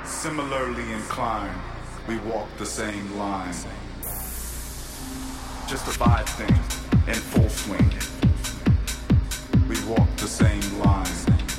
Similarly inclined, we walk the same line. Just a vibe thing in full swing.